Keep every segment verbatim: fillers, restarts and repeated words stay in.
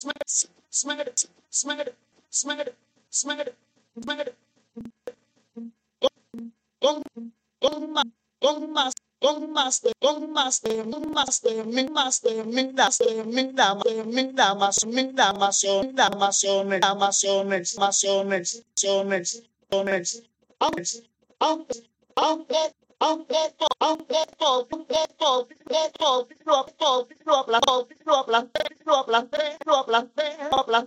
smack it, smack it, smack it, smack it, smack it. Gong, gong, ma, gong, mas, gong, master, gong, master, gong, master, min, master, min, master, min, da, min, da, mas, min, da, maso, min, da, maso, min, da, maso, min, maso, min, so, min, so, min. Out, out, out, out, out, out, out, out, out, out, drop, drop, drop, lang, drop, lang, drop, lang, drop, lang, drop, lang,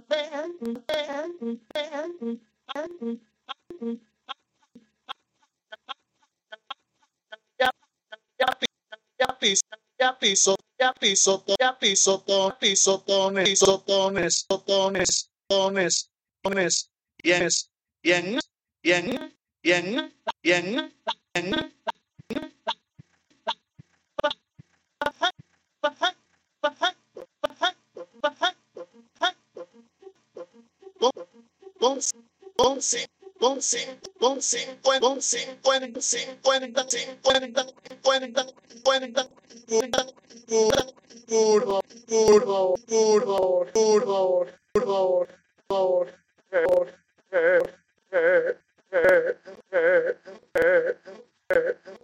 ya piso, ya piso, ya piso, ya piso, piso, tones, piso, tones, tones, tones, tones, yenes, yen, yen, yen, yen, yen, con, con, con, con cincuenta, cincuenta, cincuenta, cincuenta, cincuenta, cincuenta, puro, puro, puro, puro, puro, puro, puro,